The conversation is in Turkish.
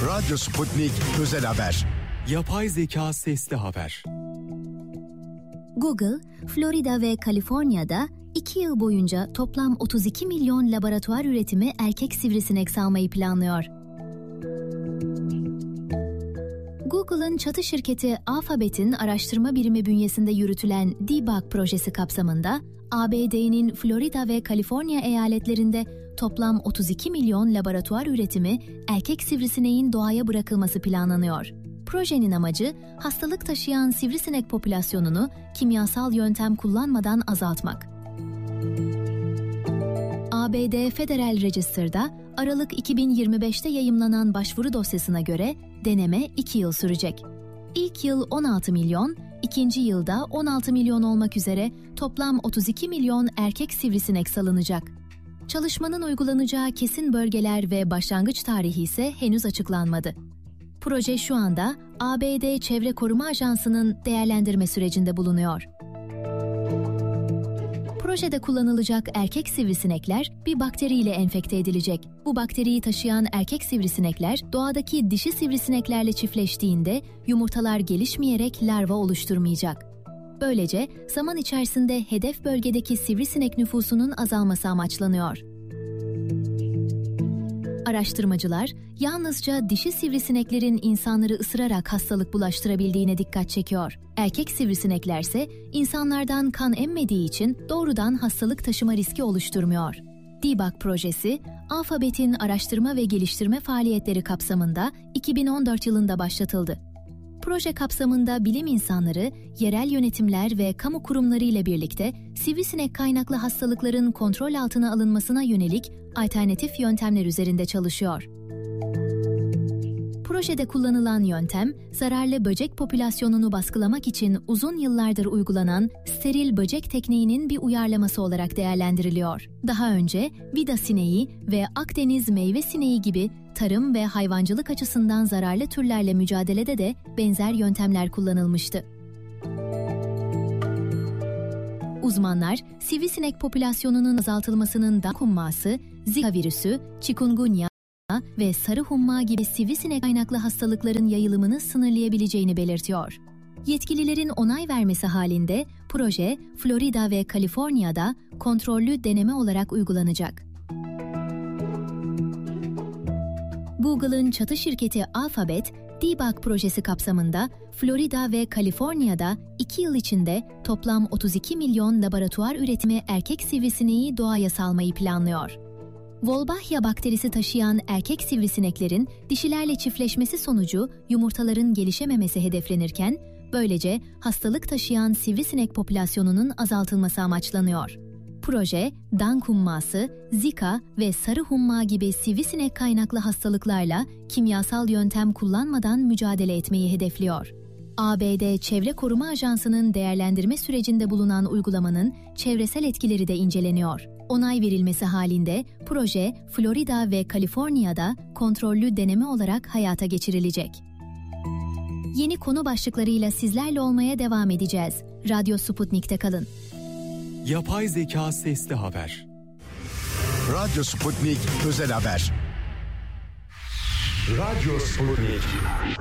Radyo Sputnik Özel Haber. Yapay zeka sesli haber. Google, Florida ve Kaliforniya'da 2 yıl boyunca toplam 32 milyon laboratuvar üretimi erkek sivrisinek salmayı planlıyor. Google'ın çatı şirketi Alphabet'in araştırma birimi bünyesinde yürütülen Debug projesi kapsamında ABD'nin Florida ve Kaliforniya eyaletlerinde toplam 32 milyon laboratuvar üretimi erkek sivrisineğin doğaya bırakılması planlanıyor. Projenin amacı hastalık taşıyan sivrisinek popülasyonunu kimyasal yöntem kullanmadan azaltmak. ABD Federal Register'da Aralık 2025'te yayımlanan başvuru dosyasına göre deneme 2 yıl sürecek. İlk yıl 16 milyon, ikinci yılda 16 milyon olmak üzere toplam 32 milyon erkek sivrisinek salınacak. Çalışmanın uygulanacağı kesin bölgeler ve başlangıç tarihi ise henüz açıklanmadı. Proje şu anda ABD Çevre Koruma Ajansı'nın değerlendirme sürecinde bulunuyor. Projede kullanılacak erkek sivrisinekler bir bakteriyle enfekte edilecek. Bu bakteriyi taşıyan erkek sivrisinekler doğadaki dişi sivrisineklerle çiftleştiğinde yumurtalar gelişmeyerek larva oluşturmayacak. Böylece zaman içerisinde hedef bölgedeki sivrisinek nüfusunun azalması amaçlanıyor. Araştırmacılar yalnızca dişi sivrisineklerin insanları ısırarak hastalık bulaştırabildiğine dikkat çekiyor. Erkek sivrisineklerse insanlardan kan emmediği için doğrudan hastalık taşıma riski oluşturmuyor. Debug projesi, Alphabet'in araştırma ve geliştirme faaliyetleri kapsamında 2014 yılında başlatıldı. Proje kapsamında bilim insanları, yerel yönetimler ve kamu kurumları ile birlikte sivrisinek kaynaklı hastalıkların kontrol altına alınmasına yönelik alternatif yöntemler üzerinde çalışıyor. Projede kullanılan yöntem, zararlı böcek popülasyonunu baskılamak için uzun yıllardır uygulanan steril böcek tekniğinin bir uyarlaması olarak değerlendiriliyor. Daha önce vida sineği ve Akdeniz meyve sineği gibi tarım ve hayvancılık açısından zararlı türlerle mücadelede de benzer yöntemler kullanılmıştı. Uzmanlar, sivrisinek popülasyonunun azaltılmasının Dank humması, Zika virüsü, chikungunya ve sarı humma gibi sivrisinek kaynaklı hastalıkların yayılımını sınırlayabileceğini belirtiyor. Yetkililerin onay vermesi halinde proje Florida ve Kaliforniya'da kontrollü deneme olarak uygulanacak. Google'ın çatı şirketi Alphabet, Debug projesi kapsamında Florida ve Kaliforniya'da 2 yıl içinde toplam 32 milyon laboratuvar üretimi erkek sivrisineği doğaya salmayı planlıyor. Wolbachia bakterisi taşıyan erkek sivrisineklerin dişilerle çiftleşmesi sonucu yumurtaların gelişememesi hedeflenirken, böylece hastalık taşıyan sivrisinek popülasyonunun azaltılması amaçlanıyor. Proje, Dank humması, Zika ve sarı humma gibi sivrisinek kaynaklı hastalıklarla kimyasal yöntem kullanmadan mücadele etmeyi hedefliyor. ABD Çevre Koruma Ajansı'nın değerlendirme sürecinde bulunan uygulamanın çevresel etkileri de inceleniyor. Onay verilmesi halinde proje Florida ve Kaliforniya'da kontrollü deneme olarak hayata geçirilecek. Yeni konu başlıklarıyla sizlerle olmaya devam edeceğiz. Radyo Sputnik'te kalın. Yapay zeka sesli haber. Radyo Sputnik Özel Haber. Radyo Sputnik.